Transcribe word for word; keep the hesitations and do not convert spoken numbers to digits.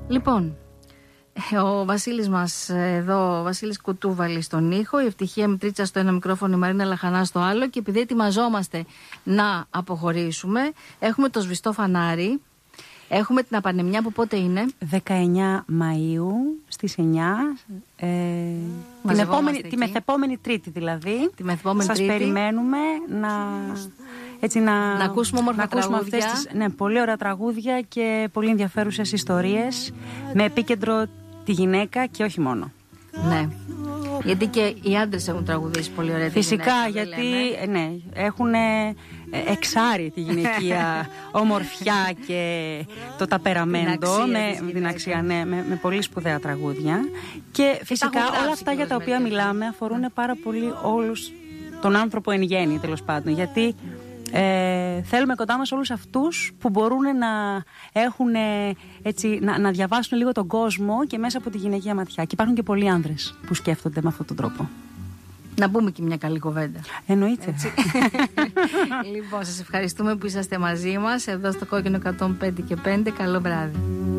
Λοιπόν, ο Βασίλης μας εδώ, ο Βασίλης Κουτούβαλη στον ήχο, η Ευτυχία Μητρίτσα στο ένα μικρόφωνο, η Μαρίνα Λαχανά στο άλλο. Και επειδή ετοιμαζόμαστε να αποχωρήσουμε, έχουμε το σβηστό φανάρι. Έχουμε την Απανεμιά που πότε είναι? δεκαεννιά Μαΐου στις εννιά. Ε, την επόμενη, τη μεθεπόμενη Τρίτη δηλαδή. Τη μεθεπόμενη Σας Τρίτη. περιμένουμε να, έτσι, να, να ακούσουμε όμορφα να ακούσουμε τραγούδια. Αυτές τις, ναι, πολύ ωραία τραγούδια και πολύ ενδιαφέρουσες ιστορίες με επίκεντρο τη γυναίκα και όχι μόνο. Ναι. Γιατί και οι άντρες έχουν τραγουδήσει πολύ ωραία. Φυσικά, γυναίκα, γιατί ναι, έχουν εξάρει τη γυναικεία ομορφιά και το ταπεραμέντο με την αξία, ναι, με, με πολύ σπουδαία τραγούδια. Και φυσικά όλα αυτά για τα οποία μιλάμε αφορούν πάρα πολύ όλους τον άνθρωπο εν γέννη, τέλος πάντων. Γιατί Ε, θέλουμε κοντά μας όλους αυτούς που μπορούν να έχουν, έτσι, να, να διαβάσουν λίγο τον κόσμο και μέσα από τη γυναικεία ματιά. Και υπάρχουν και πολλοί άνδρες που σκέφτονται με αυτόν τον τρόπο. Να πούμε και μια καλή κουβέντα. Εννοείται. Λοιπόν, σας ευχαριστούμε που είσαστε μαζί μας εδώ στο Κόκκινο εκατόν πέντε και πέντε. Καλό βράδυ.